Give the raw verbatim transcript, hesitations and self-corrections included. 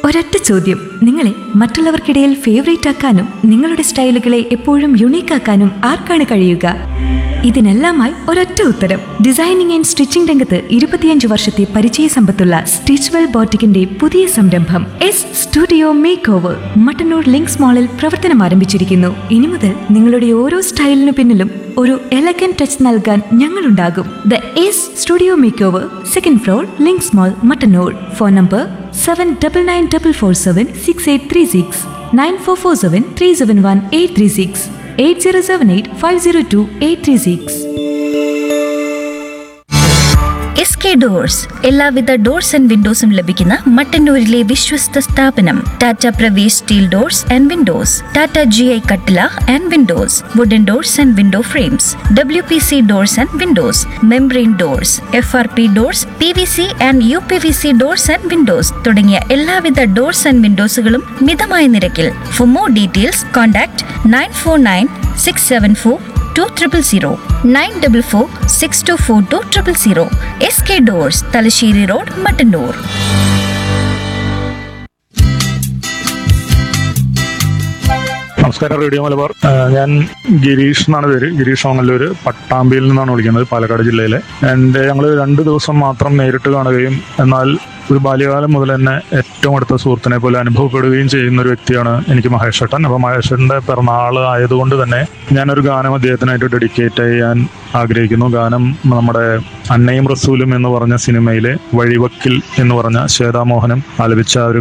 ഒരൊറ്റ ചോദ്യം, നിങ്ങളെ മറ്റുള്ളവർക്കിടയിൽ ഫേവറേറ്റ് ആക്കാനും നിങ്ങളുടെ സ്റ്റൈലുകളെ എപ്പോഴും യുണീക്ക് ആക്കാനും ആർക്കാണ് കഴിയുക? ഇതിനെല്ലാമായി ഒരൊറ്റ ഉത്തരം. ഡിസൈനിങ് ആൻഡ് സ്റ്റിച്ചിംഗ് രംഗത്ത് ഇരുപത്തിയഞ്ച് വർഷത്തെ പരിചയ സമ്പത്തുള്ള സ്റ്റിച്ച്വെൽ ബോട്ടിക്കിന്റെ പുതിയ സംരംഭം S studio make over Mattannur links മാളിൽ പ്രവർത്തനം ആരംഭിച്ചിരിക്കുന്നു. ഇനി മുതൽ നിങ്ങളുടെ ഓരോ സ്റ്റൈലിനു പിന്നിലും ഒരു എലഗൻ ടച്ച് നൽകാൻ ഞങ്ങളുണ്ടാകും. The S studio make over, second floor, links mall, Mattannur. Phone number seven double nine double four seven six eight three six, nine four four seven three seven one eight three six, eight zero seven eight five zero to eight three six. S K doors എല്ലാവിധ doors and വിൻഡോസും ലഭിക്കുന്ന മട്ടന്നൂരിലെ വിശ്വസ്ത സ്ഥാപനം. Tata Pravesh steel doors and Windows, Tata G I കട്ടില and Windows, wooden doors and window frames, W P C doors and Windows, membrane doors, F R P doors, P V C and you P V C doors and Windows തുടങ്ങിയ എല്ലാവിധ doors and വിൻഡോസുകളും മിതമായ നിരക്കിൽ. For more details contact nine four nine six seven four two triple zero, nine double four six to four two triple zero. S K doors, Thalassery road, Mattannur. നമസ്കാരം, radio Malabar. ഞാൻ ഗിരീഷ് എന്നാണ് പേര്. ഗിരീഷ് ഓങ്ങല്ലൂര്, പട്ടാമ്പിയിൽ നിന്നാണ് വിളിക്കുന്നത്, പാലക്കാട് ജില്ലയിലെ. എൻ്റെ ഞങ്ങൾ രണ്ട് ദിവസം മാത്രം നേരിട്ട് കാണുകയും എന്നാൽ ഒരു ബാല്യകാലം മുതൽ തന്നെ ഏറ്റവും അടുത്ത സുഹൃത്തിനെ പോലെ അനുഭവപ്പെടുകയും ചെയ്യുന്ന ഒരു വ്യക്തിയാണ് എനിക്ക് മഹേഷ് ഏട്ടൻ. അപ്പോൾ മഹേഷേട്ടൻ്റെ പിറന്നാൾ ആയതുകൊണ്ട് തന്നെ ഞാനൊരു ഗാനം അദ്ദേഹത്തിനായിട്ട് ഡെഡിക്കേറ്റ് ചെയ്യാൻ ആഗ്രഹിക്കുന്നു. ഗാനം നമ്മുടെ അന്നയും റസൂലും എന്ന് പറഞ്ഞ സിനിമയിലെ വഴിവക്കിൽ എന്ന് പറഞ്ഞ ശ്വേതാമോഹനം ആലപിച്ച ഒരു